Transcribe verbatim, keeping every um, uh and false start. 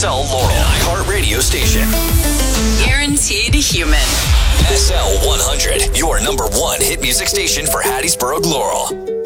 S L Laurel, an iHeart radio station. Guaranteed human. S L one hundred, your number one hit music station for Hattiesburg, Laurel.